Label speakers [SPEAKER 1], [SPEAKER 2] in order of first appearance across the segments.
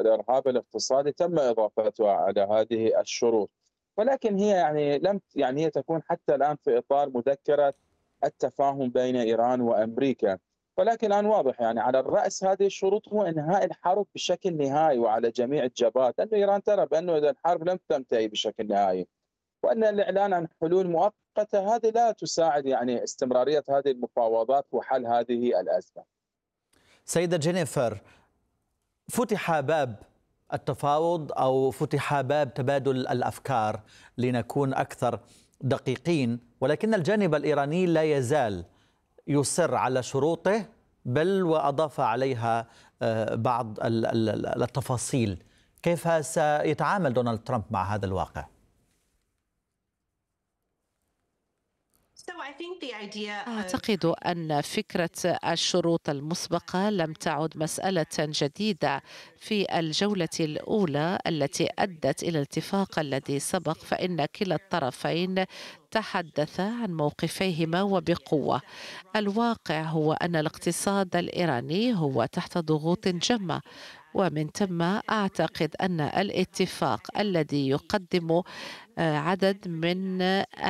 [SPEAKER 1] الإرهاب الاقتصادي تم إضافتها على هذه الشروط، ولكن هي لم تكون حتى الآن في إطار مذكرة التفاهم بين إيران وأمريكا، ولكن الآن واضح على الرأس هذه الشروط هو إنهاء الحرب بشكل نهائي وعلى جميع الجبهات، لأن إيران ترى بأنه إذا الحرب لم تنتهي بشكل نهائي وأن الإعلان عن حلول مؤقتة هذه لا تساعد استمرارية هذه المفاوضات وحل هذه الأزمة.
[SPEAKER 2] سيدة جينيفر، فتح باب التفاوض أو فتح باب تبادل الأفكار لنكون أكثر دقيقين، ولكن الجانب الإيراني لا يزال يصر على شروطه، بل وأضاف عليها بعض التفاصيل. كيف سيتعامل دونالد ترامب مع هذا الواقع؟
[SPEAKER 3] أعتقد أن فكرة الشروط المسبقة لم تعد مسألة جديدة. في الجولة الأولى التي أدت إلى الاتفاق الذي سبق، فإن كلا الطرفين تحدثا عن موقفيهما وبقوة. الواقع هو أن الاقتصاد الإيراني هو تحت ضغوط جمة، ومن ثم أعتقد أن الاتفاق الذي يقدم عدد من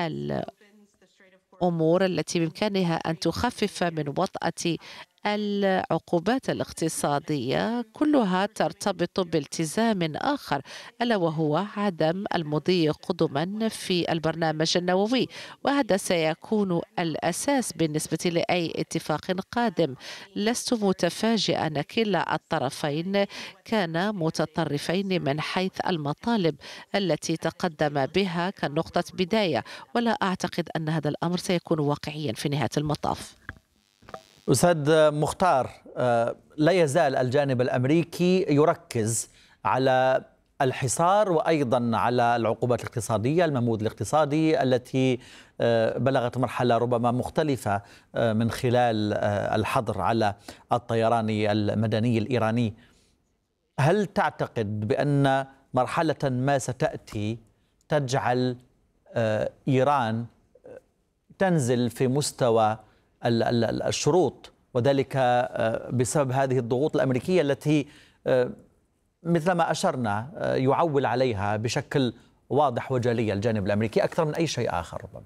[SPEAKER 3] الأمور التي بإمكانها أن تخفف من وطأة العقوبات الاقتصادية كلها ترتبط بالتزام آخر، ألا وهو عدم المضي قدما في البرنامج النووي، وهذا سيكون الأساس بالنسبة لأي اتفاق قادم. لست متفاجئة أن كلا الطرفين كانا متطرفين من حيث المطالب التي تقدم بها كنقطة بداية، ولا أعتقد أن هذا الأمر سيكون واقعيا في نهاية المطاف.
[SPEAKER 2] أستاذ مختار، لا يزال الجانب الأمريكي يركز على الحصار وأيضا على العقوبات الاقتصادية، المنبوذ الاقتصادي التي بلغت مرحلة ربما مختلفة من خلال الحظر على الطيران المدني الإيراني. هل تعتقد بأن مرحلة ما ستأتي تجعل إيران تنزل في مستوى الشروط، وذلك بسبب هذه الضغوط الأمريكية التي مثل ما أشرنا يعول عليها بشكل واضح وجلي الجانب الأمريكي أكثر من أي شيء آخر ربما؟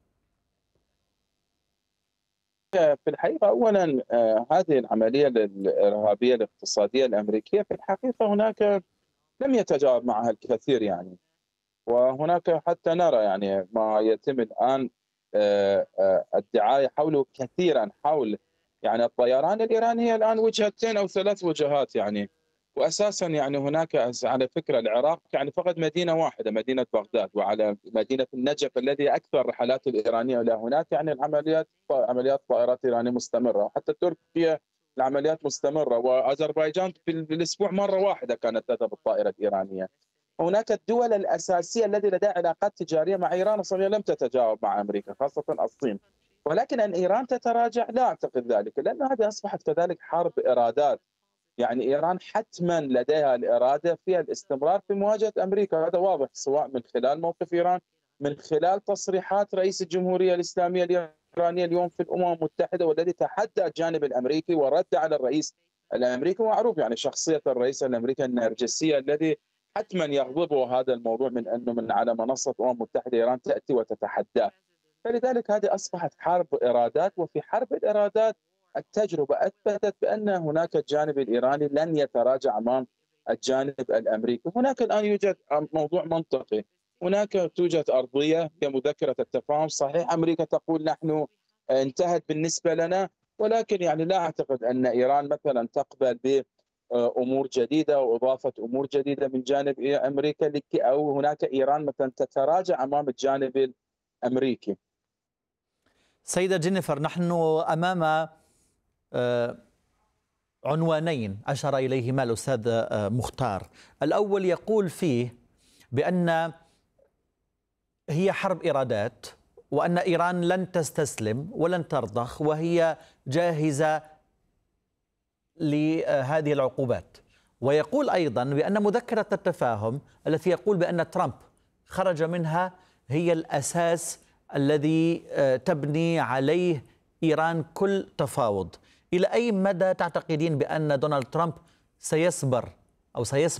[SPEAKER 1] في الحقيقة أولا هذه العملية الإرهابية الاقتصادية الأمريكية في الحقيقة هناك لم يتجاوب معها الكثير وهناك حتى نرى ما يتم الآن الدعاية حوله كثيرا حول الطيران الإيراني هي الآن وجهتين أو ثلاث وجهات وأساسا هناك على فكرة العراق فقط مدينة واحدة، مدينة بغداد، وعلى مدينة النجف الذي أكثر الرحلات الإيرانية إلى هناك عمليات طائرات إيرانية مستمرة، وحتى تركيا العمليات مستمرة، وأذربيجان في الأسبوع مرة واحدة كانت تذهب الطائرة الإيرانية. هناك الدول الأساسية التي لديها علاقات تجارية مع إيران أصلا لم تتجاوب مع أمريكا، خاصة الصين، ولكن أن إيران تتراجع لا أعتقد ذلك، لأن هذه أصبحت كذلك حرب إرادات. إيران حتما لديها الإرادة في الاستمرار في مواجهة أمريكا، هذا واضح سواء من خلال موقف إيران، من خلال تصريحات رئيس الجمهورية الإسلامية الإيرانية اليوم في الأمم المتحدة، والذي تحدى الجانب الأمريكي ورد على الرئيس الأمريكي. معروف شخصية الرئيس الأمريكي النرجسية الذي حتما يغضبه هذا الموضوع من أنه من على منصة الأمم المتحدة إيران تأتي وتتحداه. فلذلك هذه أصبحت حرب إرادات، وفي حرب الإرادات التجربة أثبتت بأن هناك الجانب الإيراني لن يتراجع أمام الجانب الأمريكي. هناك الآن يوجد موضوع منطقي، هناك توجد أرضية كمذكرة التفاهم، صحيح أمريكا تقول نحن انتهت بالنسبة لنا، ولكن لا أعتقد أن إيران مثلا تقبل بأمور جديدة وإضافة أمور جديدة من جانب أمريكا، أو هناك إيران مثلا تتراجع أمام الجانب الأمريكي.
[SPEAKER 2] سيدة جينيفر، نحن أمام عنوانين أشار إليهما الأستاذ مختار. الأول يقول فيه بأن هي حرب إرادات، وأن إيران لن تستسلم ولن ترضخ، وهي جاهزة لهذه العقوبات. ويقول أيضا بأن مذكرة التفاهم التي يقول بأن ترامب خرج منها هي الأساس الذي تبني عليه إيران كل تفاوض. إلى أي مدى تعتقدين بأن دونالد ترامب سيصبر أو سيصبر